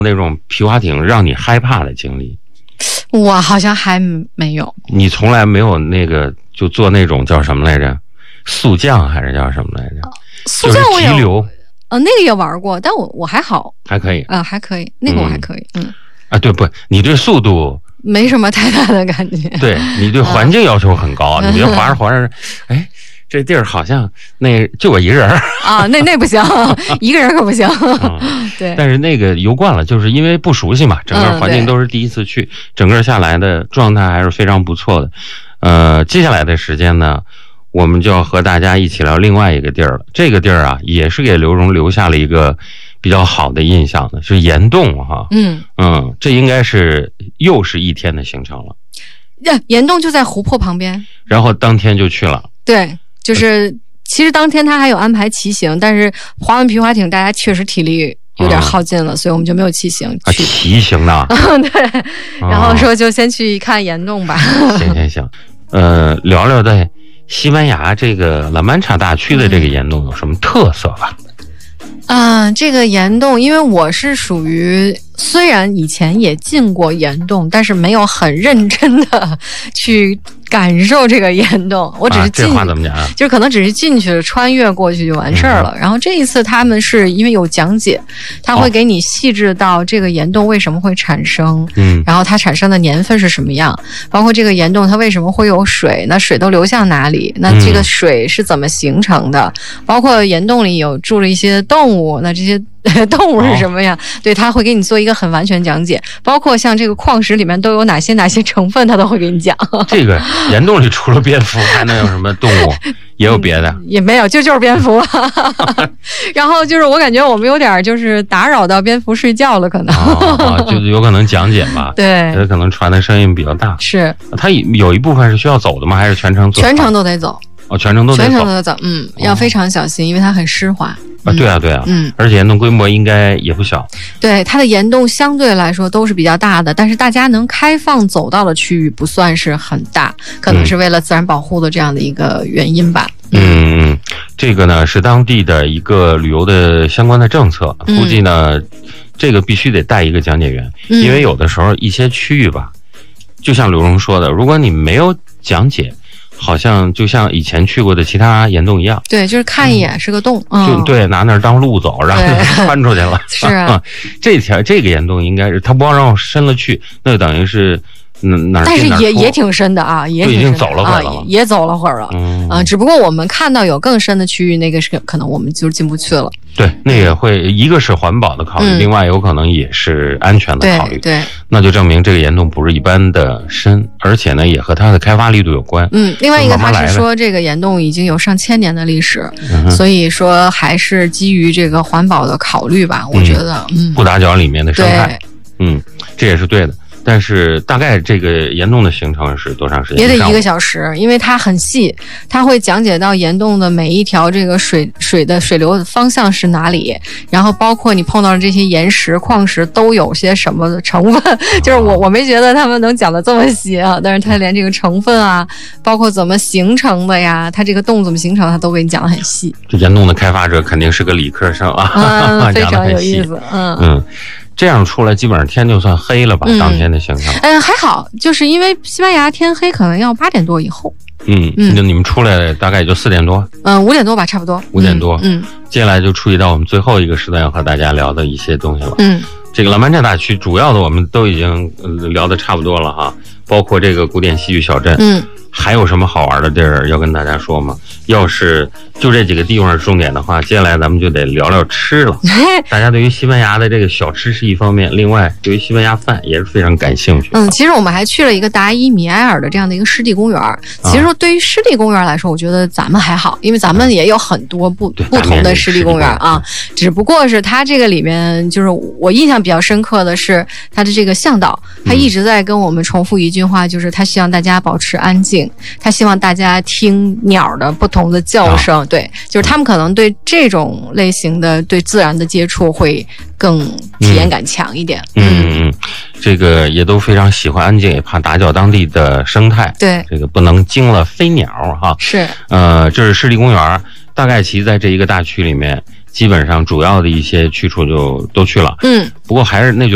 那种皮划艇让你害怕的经历？ 我好像还没有。 你从来没有那个就做那种叫什么来着？速降还是叫什么来着？ 速降我有， 就是急流。 那个也玩过，但我还好， 还可以还可以，那个我还可以。 对不？你对速度没什么太大的感觉。 对，你对环境要求很高，你别划着划着，哎。这地儿好像就我一个人啊，那不行，一个人可不行。对， 但是那个游惯了，就是因为不熟悉嘛，整个环境都是第一次去，整个下来的状态还是非常不错的。接下来的时间呢，我们就要和大家一起聊另外一个地儿了。这个地儿啊，也是给刘荣留下了一个比较好的印象的，是岩洞哈。这应该是又是一天的行程了。 岩洞就在湖泊旁边， 然后当天就去了。 对。就是其实当天他还有安排骑行，但是划完皮划艇大家确实体力有点耗尽了，所以我们就没有骑行去。 骑行呢？ 对，然后说就先去看岩洞吧。 行，聊聊在西班牙这个拉曼查大区的这个岩洞有什么特色吧？ 这个岩洞，因为我是属于虽然以前也进过岩洞，但是没有很认真的去感受这个岩洞，我只是这话怎么讲啊？ 就可能只是进去了，穿越过去就完事儿了。然后这一次他们是因为有讲解，他会给你细致到这个岩洞为什么会产生，然后它产生的年份是什么样，包括这个岩洞它为什么会有水，那水都流向哪里，那这个水是怎么形成的，包括岩洞里有住了一些动物，那这些动物是什么呀？对，他会给你做一个很完全讲解，包括像这个矿石里面都有哪些成分，他都会给你讲。 这个岩洞里除了蝙蝠还能有什么动物？也有别的？ 也没有，就是蝙蝠。然后就是我感觉我们有点就是打扰到蝙蝠睡觉了，可能。 就是有可能讲解吧。 对， 可能传的声音比较大。 是。 它有一部分是需要走的吗？还是全程走？ 全程都得走。 全程都得走。要非常小心，因为它很湿滑。 对啊，而且岩洞规模应该也不小。 对，它的岩洞相对来说都是比较大的，但是大家能开放走到的区域不算是很大，可能是为了自然保护的这样的一个原因吧。 这个呢是当地的一个旅游的相关的政策，估计呢这个必须得带一个讲解员，因为有的时候一些区域吧，就像刘荣说的，如果你没有讲解，好像就像以前去过的其他岩洞一样， 对，就是看一眼是个洞， 就对，拿那儿当路走，然后就穿出去了。 是啊， 这个岩洞应该是他不让我深了去，那就等于是哪儿？ 但是也挺深的啊，也已经走了会儿了， 也走了会儿了。只不过我们看到有更深的区域，那个是可能我们就进不去了。 对，那也会一个是环保的考虑，另外有可能也是安全的考虑。 对， 那就证明这个岩洞不是一般的深，而且呢也和它的开发力度有关。 另外一个他是说这个岩洞已经有上千年的历史，所以说还是基于这个环保的考虑吧，我觉得不打搅里面的生态。这也是对的。但是大概这个岩洞的行程是多长时间？ 也得1个小时，因为它很细，它会讲解到岩洞的每一条这个水的水流方向是哪里，然后包括你碰到的这些岩石、矿石都有些什么成分，就是我没觉得他们能讲的这么细啊，但是他连这个成分啊，包括怎么形成的呀，它这个洞怎么形成，他都给你讲得很细。 这岩洞的开发者肯定是个理科生啊， 非常有意思。 这样出来基本上天就算黑了吧？当天的行程， 还好，就是因为西班牙天黑可能要8点多以后。 就你们出来大概也就4点多 ，5点多吧，差不多。 5点多，接下来就触及到我们最后一个时段要和大家聊的一些东西了。这个拉曼查大区主要的我们都已经聊得差不多了哈，包括这个古典戏剧小镇。还有什么好玩的地儿要跟大家说吗？要是就这几个地方是重点的话，接下来咱们就得聊聊吃了。大家对于西班牙的这个小吃是一方面，另外对于西班牙饭也是非常感兴趣。 其实我们还去了一个达伊米埃尔的这样的一个湿地公园。其实对于湿地公园来说，我觉得咱们还好，因为咱们也有很多不同的湿地公园啊。只不过是它这个里面，就是我印象比较深刻的是它的这个向导，他一直在跟我们重复一句话，就是他希望大家保持安静。他希望大家听鸟的不同的叫声，对，就是他们可能对这种类型的对自然的接触会更体验感强一点。 这个也都非常喜欢安静，也怕打搅当地的生态。 对， 这个不能惊了飞鸟哈。 是， 这是湿地公园，大概其在这一个大区里面，基本上主要的一些去处就都去了。不过还是那句